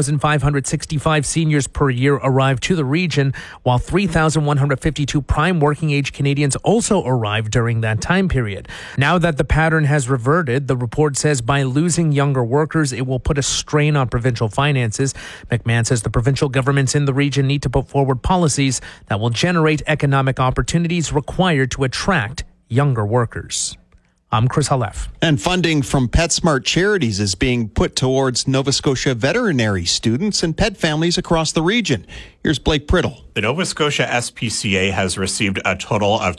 [SPEAKER 31] 5,565 seniors per year arrived to the region, while 3,152 prime working age Canadians also arrived during that time period. Now that the pattern has reverted, the report says by losing younger workers, it will put a strain on provincial finances. McMahon says the provincial governments in the region need to put forward policies that will generate economic opportunities required to attract younger workers. I'm Chris Aleph.
[SPEAKER 29] And funding from PetSmart Charities is being put towards Nova Scotia veterinary students and pet families across the region. Here's Blake Priddle.
[SPEAKER 3] The Nova Scotia SPCA has received a total of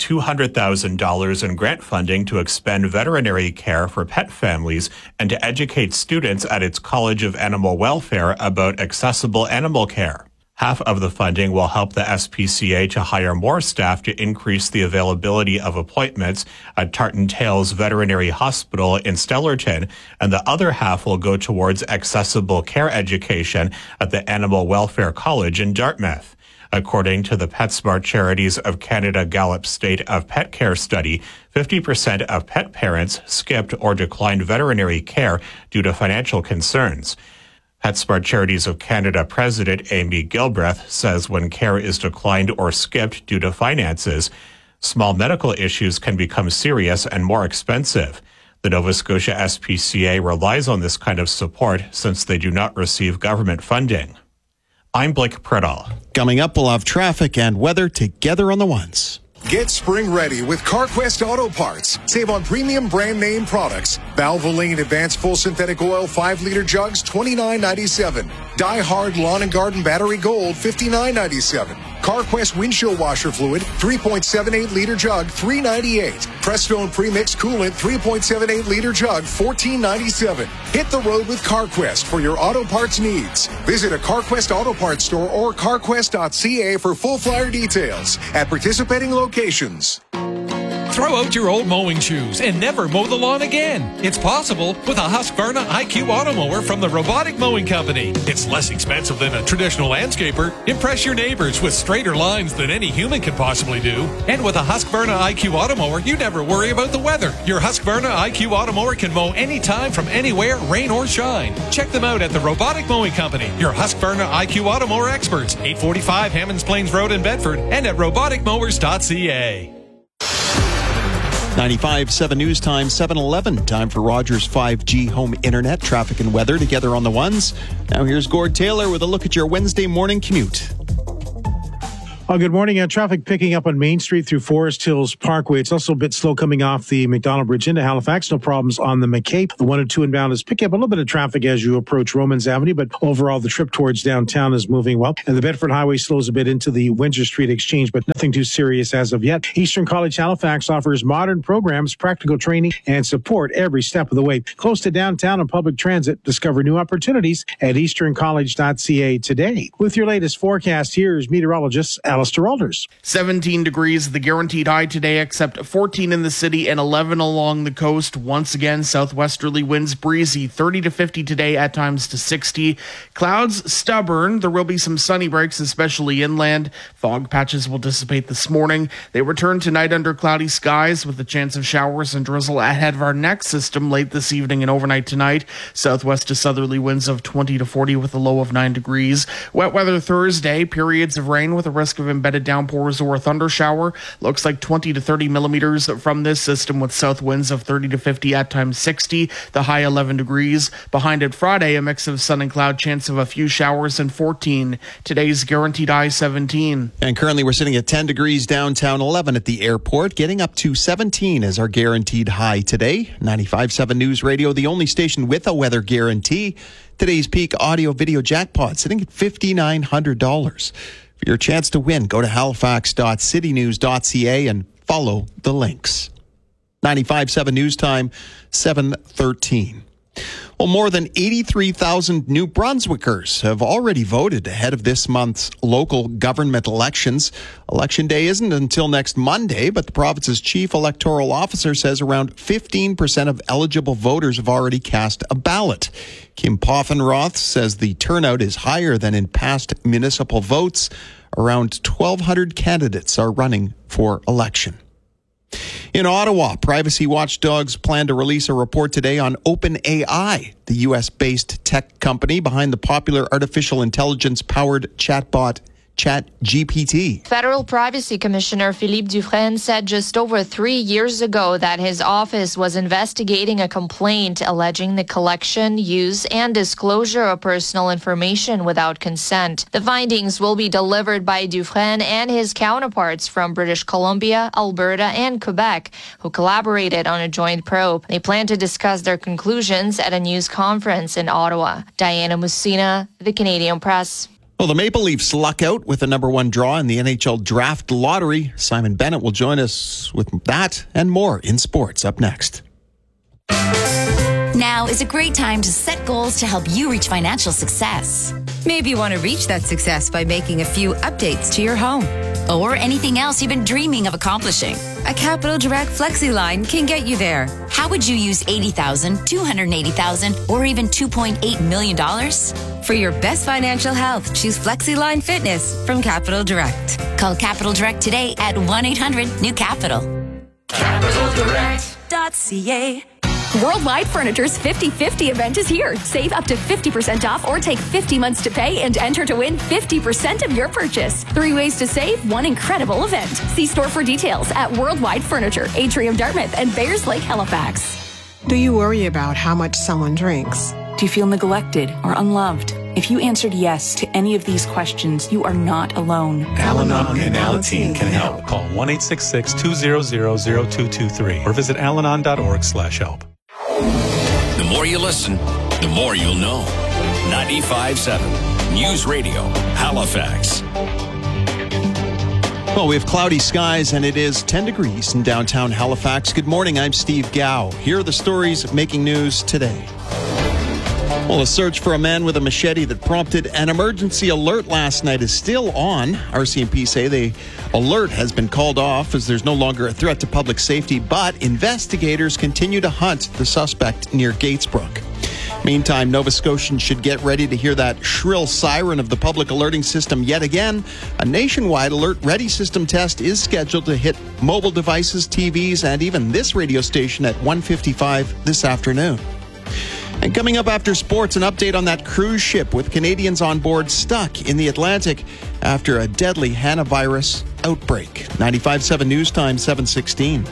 [SPEAKER 3] $200,000 in grant funding to expand veterinary care for pet families and to educate students at its College of Animal Welfare about accessible animal care. Half of the funding will help the SPCA to hire more staff to increase the availability of appointments at Tartan Tales Veterinary Hospital in Stellarton, and the other half will go towards accessible care education at the Animal Welfare College in Dartmouth. According to the PetSmart Charities of Canada Gallup State of Pet Care study, 50% of pet parents skipped or declined veterinary care due to financial concerns. PetSmart Charities of Canada President Amy Gilbreth says when care is declined or skipped due to finances, small medical issues can become serious and more expensive. The Nova Scotia SPCA relies on this kind of support since they do not receive government funding. I'm Blake Priddle.
[SPEAKER 29] Coming up, we'll have traffic and weather together on the ones.
[SPEAKER 5] Get spring ready with CarQuest Auto Parts. Save on premium brand name products. Valvoline Advanced Full Synthetic Oil 5-liter jugs, $29.97. Die Hard Lawn and Garden Battery Gold, $59.97. CarQuest Windshield Washer Fluid, 3.78-liter jug, $3.98. Prestone Premix Coolant, 3.78-liter jug, $14.97. Hit the road with CarQuest for your auto parts needs. Visit a CarQuest Auto Parts store or carquest.ca for full flyer details at participating locations.
[SPEAKER 27] Throw out your old mowing shoes and never mow the lawn again. It's possible with a Husqvarna IQ Auto Mower from the Robotic Mowing Company. It's less expensive than a traditional landscaper. Impress your neighbors with straighter lines than any human can possibly do. And with a Husqvarna IQ Auto Mower, you never worry about the weather. Your Husqvarna IQ Auto Mower can mow anytime from anywhere, rain or shine. Check them out at the Robotic Mowing Company, your Husqvarna IQ Auto Mower experts, 845 Hammonds Plains Road in Bedford, and at roboticmowers.ca.
[SPEAKER 29] 95.7 News Time, 7:11. Time for Rogers 5G home internet, traffic and weather together on the ones. Now here's Gord Taylor with a look at your Wednesday morning commute.
[SPEAKER 13] Oh, good morning. Traffic picking up on Main Street through Forest Hills Parkway. It's also a bit slow coming off the McDonald Bridge into Halifax. No problems on the McCabe. The 1 and 2 inbound is picking up a little bit of traffic as you approach Romans Avenue, but overall the trip towards downtown is moving well. And the Bedford Highway slows a bit into the Windsor Street Exchange, but nothing too serious as of yet. Eastern College Halifax offers modern programs, practical training, and support every step of the way. Close to downtown and public transit, discover new opportunities at easterncollege.ca today. With your latest forecast, here's meteorologist Alistair Alders.
[SPEAKER 14] 17 degrees, the guaranteed high today, except 14 in the city and 11 along the coast. Once again, southwesterly winds breezy, 30 to 50 today, at times to 60. Clouds stubborn. There will be some sunny breaks, especially inland. Fog patches will dissipate this morning. They return tonight under cloudy skies with a chance of showers and drizzle ahead of our next system late this evening and overnight tonight. Southwest to southerly winds of 20 to 40 with a low of 9 degrees. Wet weather Thursday, periods of rain with a risk of embedded downpours or a thunder shower. Looks like 20 to 30 millimeters from this system with south winds of 30 to 50, at times 60, the high 11 degrees. Behind it Friday, a mix of sun and cloud, chance of a few showers, and 14. Today's guaranteed high 17.
[SPEAKER 29] And currently we're sitting at 10 degrees downtown, 11 at the airport, getting up to 17 as our guaranteed high today. 95.7 News Radio, the only station with a weather guarantee. Today's peak audio video jackpot sitting at $5,900. For your chance to win, go to halifax.citynews.ca and follow the links. 95.7 News Time, 7:13. Well, more than 83,000 New Brunswickers have already voted ahead of this month's local government elections. Election day isn't until next Monday, but the province's chief electoral officer says around 15% of eligible voters have already cast a ballot. Kim Poffenroth says the turnout is higher than in past municipal votes. Around 1,200 candidates are running for election. In Ottawa, privacy watchdogs plan to release a report today on OpenAI, the U.S.-based tech company behind the popular artificial intelligence-powered chatbot ChatGPT.
[SPEAKER 6] Federal Privacy Commissioner Philippe Dufresne said just over 3 years ago that his office was investigating a complaint alleging the collection, use, and disclosure of personal information without consent. The findings will be delivered by Dufresne and his counterparts from British Columbia, Alberta, and Quebec, who collaborated on a joint probe. They plan to discuss their conclusions at a news conference in Ottawa. Diana Mussina, The Canadian Press.
[SPEAKER 29] Well, the Maple Leafs luck out with the number one draw in the NHL Draft Lottery. Simon Bennett will join us with that and more in sports up next.
[SPEAKER 26] Now is a great time to set goals to help you reach financial success.
[SPEAKER 10] Maybe you want to reach that success by making a few updates to your home.
[SPEAKER 26] Or anything else you've been dreaming of accomplishing.
[SPEAKER 10] A Capital Direct Flexi line can get you there.
[SPEAKER 26] How would you use $80,000, $280,000, or even $2.8 million?
[SPEAKER 10] For your best financial health, choose Flexi Line Fitness from Capital Direct.
[SPEAKER 26] Call Capital Direct today at 1-800-NEW-CAPITAL.
[SPEAKER 28] CapitalDirect.ca. Worldwide Furniture's 50/50 event is here. Save up to 50% off or take 50 months to pay and enter to win 50% of your purchase. 3 ways to save, one incredible event. See store for details at Worldwide Furniture, Atrium Dartmouth, and Bayers Lake Halifax.
[SPEAKER 15] Do you worry about how much someone drinks?
[SPEAKER 16] Do you feel neglected or unloved? If you answered yes to any of these questions, you are not alone.
[SPEAKER 17] Al-Anon and Alateen can help. Call 1-866-200-0223 or visit alanon.org/help.
[SPEAKER 21] The more you listen, the more you'll know. 95.7 News Radio, Halifax.
[SPEAKER 29] Well, we have cloudy skies and it is 10 degrees in downtown Halifax. Good morning, I'm Steve Gao. Here are the stories making news today. Well, a search for a man with a machete that prompted an emergency alert last night is still on. RCMP say the alert has been called off as there's no longer a threat to public safety, but investigators continue to hunt the suspect near Gatesbrook. Meantime, Nova Scotians should get ready to hear that shrill siren of the public alerting system yet again. A nationwide alert ready system test is scheduled to hit mobile devices, TVs, and even this radio station at 1:55 this afternoon. And coming up after sports, an update on that cruise ship with Canadians on board stuck in the Atlantic after a deadly hantavirus outbreak. 95.7 News Time, 7:16.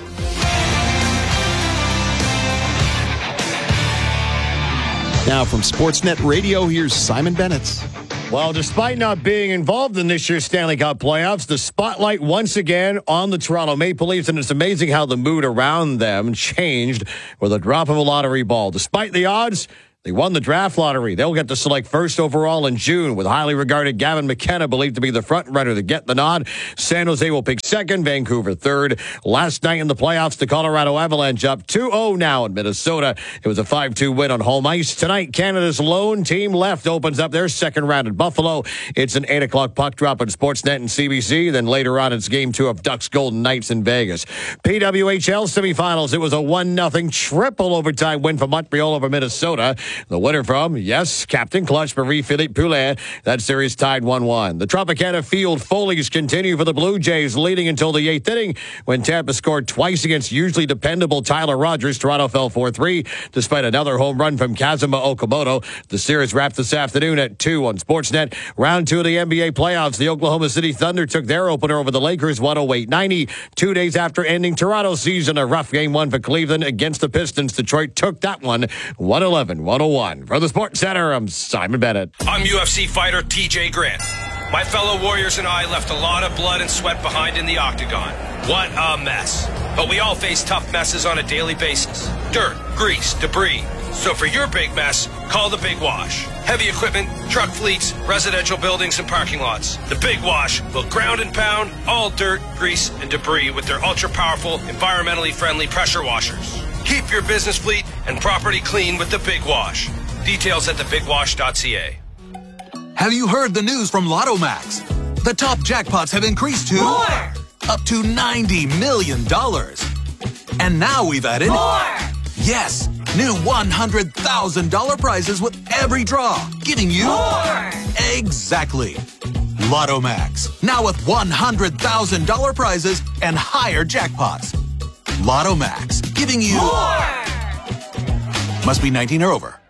[SPEAKER 29] Now from Sportsnet Radio, here's Simon Bennett.
[SPEAKER 11] Well, despite not being involved in this year's Stanley Cup playoffs, the spotlight once again on the Toronto Maple Leafs, and it's amazing how the mood around them changed with a drop of a lottery ball. Despite the odds, they won the draft lottery. They'll get to select first overall in June, with highly regarded Gavin McKenna believed to be the front runner to get the nod. San Jose will pick second, Vancouver third. Last night in the playoffs, the Colorado Avalanche up 2-0 now in Minnesota. It was a 5-2 win on home ice. Tonight, Canada's lone team left opens up their second round at Buffalo. It's an 8 o'clock puck drop on Sportsnet and CBC. Then later on, it's Game 2 of Ducks Golden Knights in Vegas. PWHL semifinals, it was a 1-0 triple overtime win for Montreal over Minnesota. The winner from, yes, Captain Clutch, Marie-Philippe Poulin. That series tied 1-1. The Tropicana Field Follies continue for the Blue Jays, leading until the 8th inning when Tampa scored twice against usually dependable Tyler Rogers. Toronto fell 4-3 despite another home run from Kazuma Okamoto. The series wrapped this afternoon at 2 on Sportsnet. Round 2 of the NBA playoffs. The Oklahoma City Thunder took their opener over the Lakers 108-90. 2 days after ending Toronto's season, a rough game 1 for Cleveland against the Pistons. Detroit took that one 111-101. For the Sports Center, I'm Simon Bennett.
[SPEAKER 1] I'm UFC fighter TJ Grant. My fellow warriors and I left a lot of blood and sweat behind in the octagon. What a mess. But we all face tough messes on a daily basis. Dirt, grease, debris. So for your big mess, call the Big Wash. Heavy equipment, truck fleets, residential buildings, and parking lots. The Big Wash will ground and pound all dirt, grease, and debris with their ultra-powerful, environmentally friendly pressure washers. Keep your business fleet and property clean with the Big Wash. Details at thebigwash.ca.
[SPEAKER 2] Have you heard the news from Lotto Max? The top jackpots have increased to more! Up to $90 million. And now we've added more! Yes, new $100,000 prizes with every draw, giving you more! Exactly. Lotto Max, now with $100,000 prizes and higher jackpots. Lotto Max, giving you more! Must be 19 or over.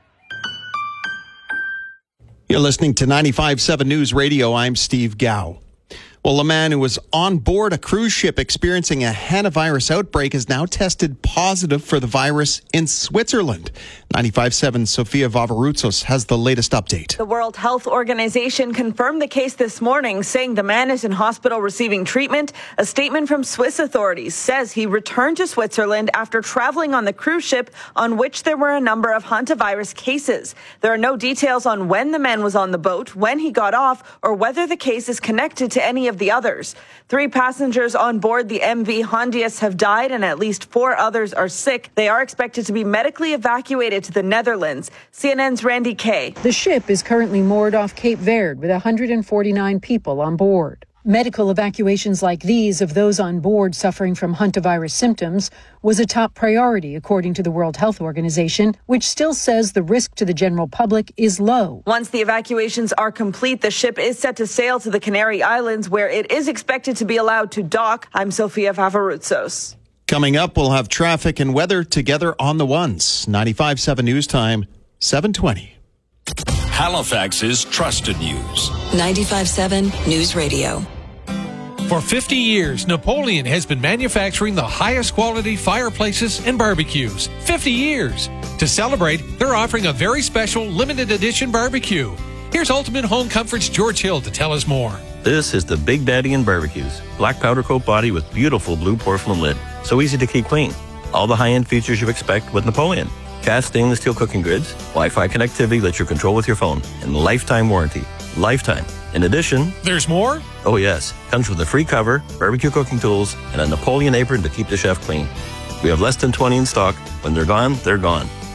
[SPEAKER 29] You're listening to 95.7 News Radio. I'm Steve Gao. Well, a man who was on board a cruise ship experiencing a hantavirus outbreak is now tested positive for the virus in Switzerland. 95.7 Sofia Vavarutsos has the latest update.
[SPEAKER 7] The World Health Organization confirmed the case this morning, saying the man is in hospital receiving treatment. A statement from Swiss authorities says he returned to Switzerland after traveling on the cruise ship on which there were a number of hantavirus cases. There are no details on when the man was on the boat, when he got off, or whether the case is connected to any of the others. 3 passengers on board the MV Hondius have died and at least 4 others are sick. They are expected to be medically evacuated to the Netherlands. CNN's Randy Kay.
[SPEAKER 8] The ship is currently moored off Cape Verde with 149 people on board. Medical evacuations like these of those on board suffering from hantavirus symptoms was a top priority, according to the World Health Organization, which still says the risk to the general public is low.
[SPEAKER 7] Once the evacuations are complete, the ship is set to sail to the Canary Islands, where it is expected to be allowed to dock. I'm Sofia Vavarutsos.
[SPEAKER 29] Coming up, we'll have traffic and weather together on the ones. 95.7 News Time, 7:20.
[SPEAKER 21] Halifax's trusted news.
[SPEAKER 26] 95.7 News Radio.
[SPEAKER 27] For 50 years, Napoleon has been manufacturing the highest quality fireplaces and barbecues. 50 years. To celebrate, they're offering a very special limited edition barbecue. Here's Ultimate Home Comfort's George Hill to tell us more.
[SPEAKER 18] This is the Big Daddy in Barbecues. Black powder coat body with beautiful blue porcelain lid. So easy to keep clean. All the high-end features you expect with Napoleon. Cast stainless steel cooking grids, Wi-Fi connectivity that you control with your phone, and lifetime warranty. Lifetime. In addition...
[SPEAKER 27] There's more?
[SPEAKER 18] Oh yes. Comes with a free cover, barbecue cooking tools, and a Napoleon apron to keep the chef clean. We have less than 20 in stock. When they're gone, they're gone.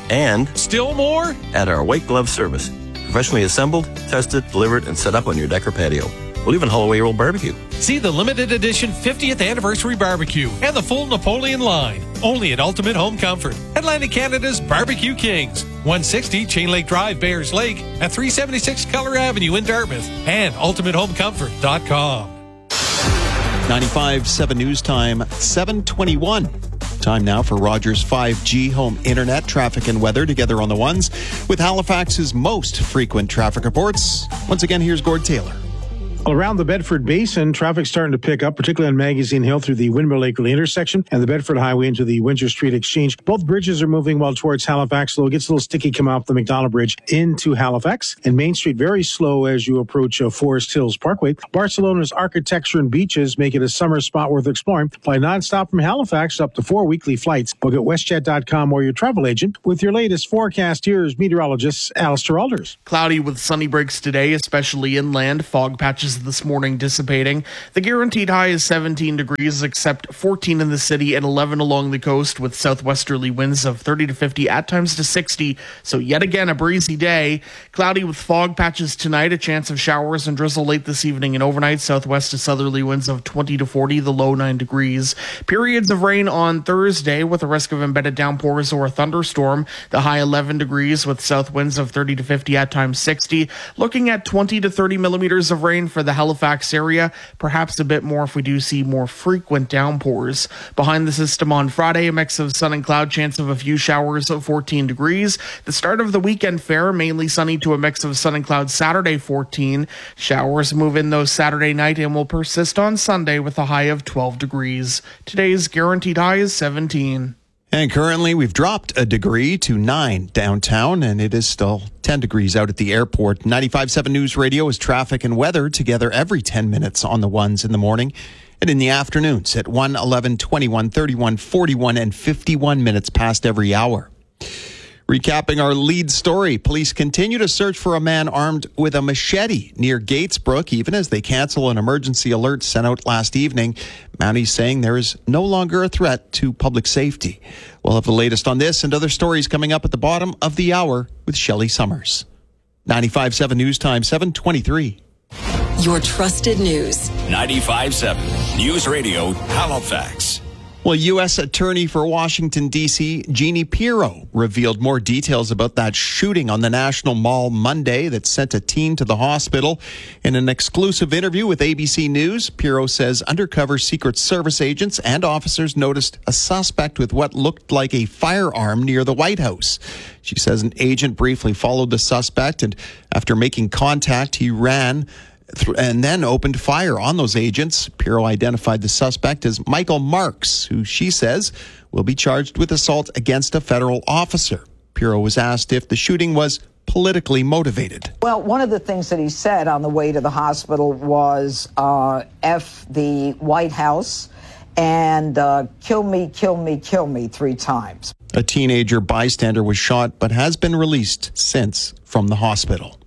[SPEAKER 18] And
[SPEAKER 27] still more?
[SPEAKER 18] At our white glove service. Professionally assembled, tested, delivered, and set up on your deck or patio. We'll even haul away your old barbecue.
[SPEAKER 27] See the limited edition 50th anniversary barbecue and the full Napoleon line. Only at Ultimate Home Comfort. Atlantic Canada's Barbecue Kings. 160 Chain Lake Drive, Bears Lake. At 376 Keller Avenue in Dartmouth. And ultimatehomecomfort.com.
[SPEAKER 29] 95.7 News Time, 7:21. Time now for Rogers 5G home internet traffic and weather together on the ones with Halifax's most frequent traffic reports. Once again, here's Gord Taylor.
[SPEAKER 13] Around the Bedford Basin, traffic's starting to pick up, particularly on Magazine Hill through the Windmill Lakerley intersection and the Bedford Highway into the Windsor Street Exchange. Both bridges are moving well towards Halifax, though it gets a little sticky coming off the McDonald Bridge into Halifax. And Main Street very slow as you approach Forest Hills Parkway. Barcelona's architecture and beaches make it a summer spot worth exploring. Fly nonstop from Halifax up to 4 weekly flights. Book at WestJet.com or your travel agent. With your latest forecast, here's meteorologist Alistair Alders.
[SPEAKER 14] Cloudy with sunny breaks today, especially inland. Fog patches this morning dissipating. The guaranteed high is 17 degrees, except 14 in the city and 11 along the coast, with southwesterly winds of 30 to 50, at times to 60. So yet again, a breezy day. Cloudy with fog patches tonight, a chance of showers and drizzle late this evening and overnight. Southwest to southerly winds of 20 to 40, the low 9 degrees. Periods of rain on Thursday with a risk of embedded downpours or a thunderstorm. The high 11 degrees with south winds of 30 to 50, at times 60. Looking at 20 to 30 millimeters of rain for the Halifax area, perhaps a bit more if we do see more frequent downpours. Behind the system on Friday, a mix of sun and cloud, chance of a few showers of 14 degrees. The start of the weekend fair, mainly sunny to a mix of sun and cloud Saturday, 14. Showers move in those Saturday night and will persist on Sunday with a high of 12 degrees. Today's guaranteed high is 17.
[SPEAKER 29] And currently, we've dropped a degree to 9 downtown, and it is still 10 degrees out at the airport. 95.7 News Radio is traffic and weather together every 10 minutes on the ones in the morning and in the afternoons at 1, 11, 21, 31, 41, and 51 minutes past every hour. Recapping our lead story, police continue to search for a man armed with a machete near Gatesbrook, even as they cancel an emergency alert sent out last evening. Mounties saying there is no longer a threat to public safety. We'll have the latest on this and other stories coming up at the bottom of the hour with Shelley Summers. 95.7 News Time, 7:23.
[SPEAKER 4] Your trusted news.
[SPEAKER 21] 95.7 News Radio, Halifax.
[SPEAKER 29] Well, U.S. Attorney for Washington, D.C., Jeannie Pirro, revealed more details about that shooting on the National Mall Monday that sent a teen to the hospital. In an exclusive interview with ABC News, Pirro says undercover Secret Service agents and officers noticed a suspect with what looked like a firearm near the White House. She says an agent briefly followed the suspect, and after making contact, he ran and then opened fire on those agents. Pirro identified the suspect as Michael Marks, who she says will be charged with assault against a federal officer. Pirro was asked if the shooting was politically motivated.
[SPEAKER 9] Well, one of the things that he said on the way to the hospital was F the White House and kill me, kill me, kill me 3 times.
[SPEAKER 29] A teenager bystander was shot but has been released since from the hospital.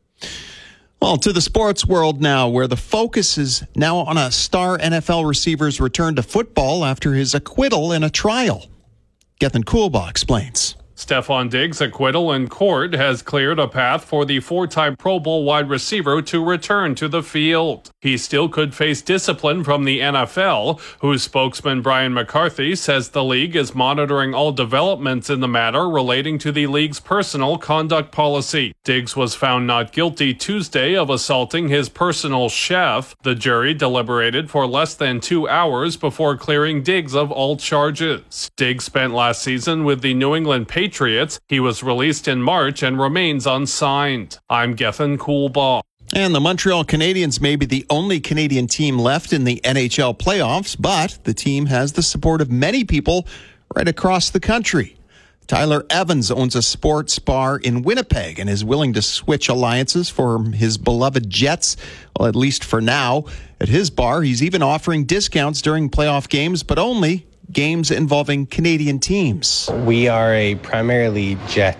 [SPEAKER 29] Well, to the sports world now, where the focus is now on a star NFL receiver's return to football after his acquittal in a trial. Gethin Coolbaugh explains.
[SPEAKER 12] Stefon Diggs' acquittal in court has cleared a path for the 4-time Pro Bowl wide receiver to return to the field. He still could face discipline from the NFL, whose spokesman Brian McCarthy says the league is monitoring all developments in the matter relating to the league's personal conduct policy. Diggs was found not guilty Tuesday of assaulting his personal chef. The jury deliberated for less than 2 hours before clearing Diggs of all charges. Diggs spent last season with the New England Patriots. He was released in March and remains unsigned. I'm Gethin Coolbaugh.
[SPEAKER 29] And the Montreal Canadiens may be the only Canadian team left in the NHL playoffs, but the team has the support of many people right across the country. Tyler Evans owns a sports bar in Winnipeg and is willing to switch alliances for his beloved Jets, well, at least for now. At his bar, he's even offering discounts during playoff games, but only games involving Canadian teams.
[SPEAKER 19] We are a primarily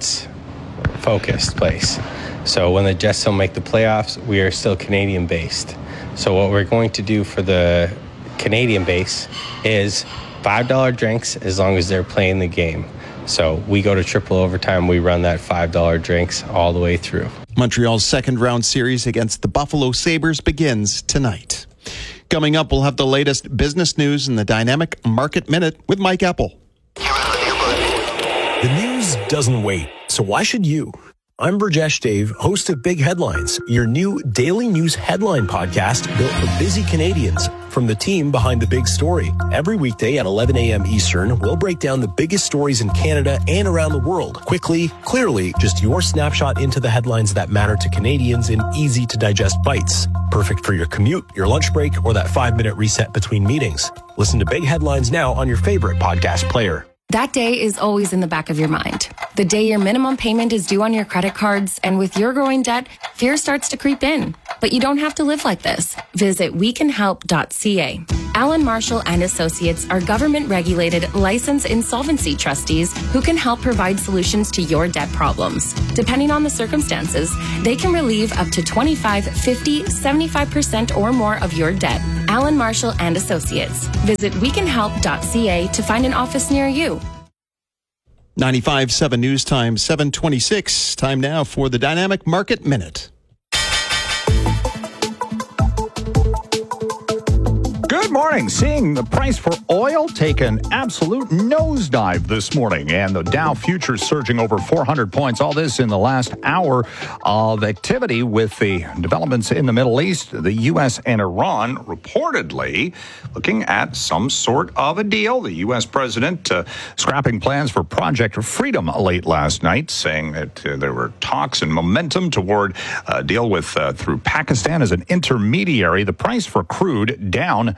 [SPEAKER 19] Jets-focused place. So when the Jets don't make the playoffs, we are still Canadian-based. So what we're going to do for the Canadian base is $5 drinks as long as they're playing the game. So we go to triple overtime. We run that $5 drinks all the way through.
[SPEAKER 29] Montreal's second round series against the Buffalo Sabres begins tonight. Coming up, we'll have the latest business news in the Dynamic Market Minute with Mike Epple.
[SPEAKER 3] The news doesn't wait, so why should you? I'm Burjesh Dave, host of Big Headlines, your new daily news headline podcast built for busy Canadians from the team behind the big story. Every weekday at 11 a.m. Eastern, we'll break down the biggest stories in Canada and around the world. Quickly, clearly, just your snapshot into the headlines that matter to Canadians in easy-to-digest bites. Perfect for your commute, your lunch break, or that 5-minute reset between meetings. Listen to Big Headlines now on your favorite podcast player.
[SPEAKER 5] That day is always in the back of your mind. The day your minimum payment is due on your credit cards, and with your growing debt, fear starts to creep in. But you don't have to live like this. Visit wecanhelp.ca. Allen Marshall and Associates are government-regulated, licensed insolvency trustees who can help provide solutions to your debt problems. Depending on the circumstances, they can relieve up to 25, 50, 75% or more of your debt. Allen Marshall and Associates. Visit wecanhelp.ca to find an office near you.
[SPEAKER 29] 95.7 News Time, 7:26. Time now for the Dynamic Market Minute.
[SPEAKER 6] Good morning. Seeing the price for oil take an absolute nosedive this morning, and the Dow futures surging over 400 points. All this in the last hour of activity with the developments in the Middle East, the U.S. and Iran reportedly looking at some sort of a deal. The U.S. president scrapping plans for Project Freedom late last night, saying that there were talks and momentum toward a deal with through Pakistan as an intermediary. The price for crude down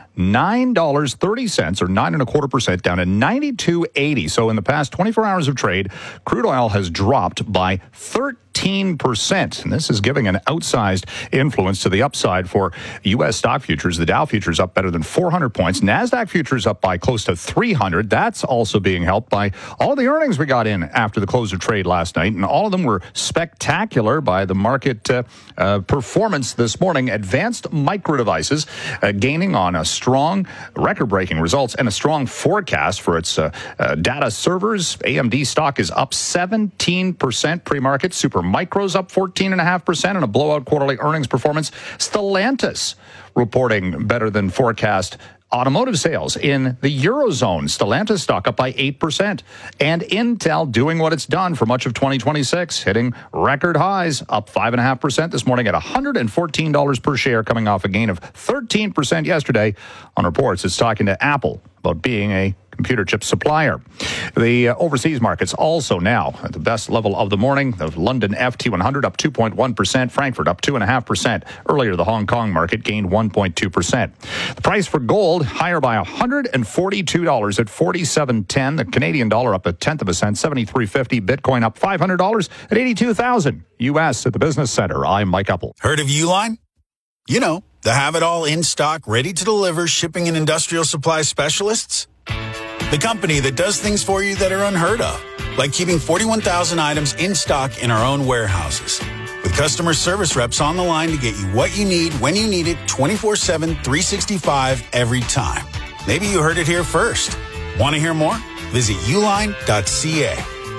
[SPEAKER 6] $9.30 or 9.25% down to $92.80. So in the past 24 hours of trade, crude oil has dropped by 13%. And this is giving an outsized influence to the upside for U.S. stock futures. The Dow futures up better than 400 points. NASDAQ futures up by close to 300. That's also being helped by all the earnings we got in after the close of trade last night. And all of them were spectacular by the market performance this morning. Advanced Micro Devices gaining on a strong record-breaking results and a strong forecast for its data servers. AMD stock is up 17% pre-market. Supermicro's up 14.5% and a blowout quarterly earnings performance. Stellantis reporting better than forecast automotive sales in the Eurozone. Stellantis stock up by 8%. And Intel doing what it's done for much of 2026, hitting record highs, up 5.5% this morning at $114 per share, coming off a gain of 13% yesterday on reports. It's talking to Apple about being a computer chip supplier. The overseas markets also now at the best level of the morning. The London FT100 up 2.1%. Frankfurt up 2.5%. Earlier, the Hong Kong market gained 1.2%. The price for gold higher by $142 at $47.10. The Canadian dollar up 1/10 cent, $73.50. Bitcoin up $500 at $82,000. U.S. at the Business Center. I'm Mike Epple.
[SPEAKER 10] Heard of Uline? You know, the have-it-all in-stock, ready-to-deliver shipping and industrial supply specialists. The company that does things for you that are unheard of, like keeping 41,000 items in stock in our own warehouses. With customer service reps on the line to get you what you need, when you need it, 24/7, 365, every time. Maybe you heard it here first. Want to hear more? Visit uline.ca.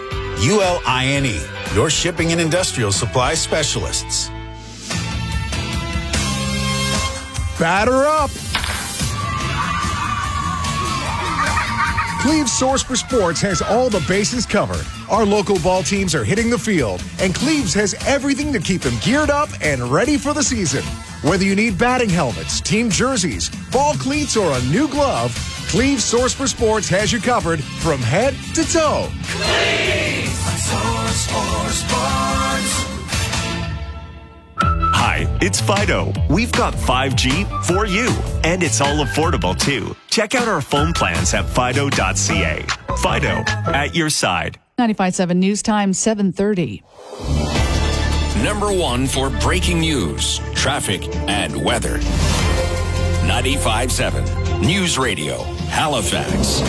[SPEAKER 10] ULINE, your shipping and industrial supply specialists.
[SPEAKER 20] Batter up! Cleve's Source for Sports has all the bases covered. Our local ball teams are hitting the field, and Cleve's has everything to keep them geared up and ready for the season. Whether you need batting helmets, team jerseys, ball cleats, or a new glove, Cleve's Source for Sports has you covered from head to toe.
[SPEAKER 21] Cleve's Source for Sports.
[SPEAKER 22] Hi, it's Fido. We've got 5G for you, and it's all affordable too. Check out our phone plans at fido.ca. Fido, at your side.
[SPEAKER 23] 95.7 News Time, 7:30.
[SPEAKER 21] Number one for breaking news, traffic, and weather. 95.7 News Radio, Halifax.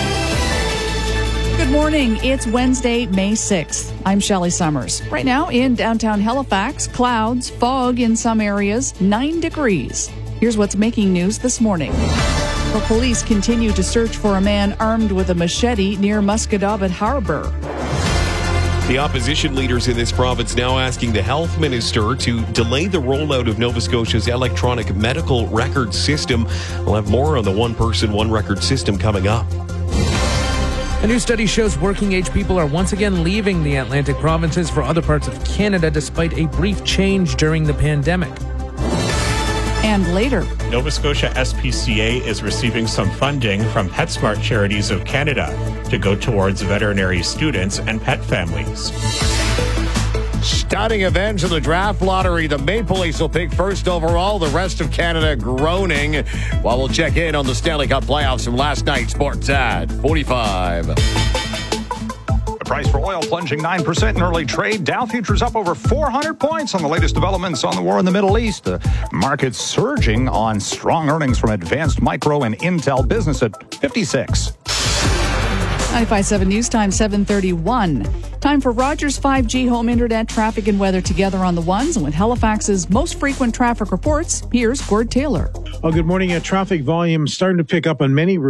[SPEAKER 23] Good morning. It's Wednesday, May 6th. I'm Shelley Summers. Right now in downtown Halifax, clouds, fog in some areas, 9 degrees. Here's what's making news this morning. But police continue to search for a man armed with a machete near Musquodoboit Harbor.
[SPEAKER 1] The opposition leaders in this province now asking the health minister to delay the rollout of Nova Scotia's electronic medical record system. We'll have more on the one-person, one-record system coming up.
[SPEAKER 2] A new study shows working-age people are once again leaving the Atlantic provinces for other parts of Canada despite a brief change during the pandemic.
[SPEAKER 23] And later,
[SPEAKER 11] Nova Scotia SPCA is receiving some funding from PetSmart Charities of Canada to go towards veterinary students and pet families.
[SPEAKER 6] Stunning events in the draft lottery. The Maple Leafs will pick first overall. The rest of Canada groaning. While we'll check in on the Stanley Cup playoffs from last night. Sports at 45. Price for oil plunging 9% in early trade. Dow futures up over 400 points on the latest developments on the war in the Middle East. The market's surging on strong earnings from Advanced Micro and Intel Business at 56.
[SPEAKER 23] 95.7 News Time, 7:31. Time for Rogers 5G home internet traffic and weather together on the ones. And with Halifax's most frequent traffic reports, here's Gord Taylor.
[SPEAKER 13] Well, good morning. Traffic volume starting to pick up on many routes.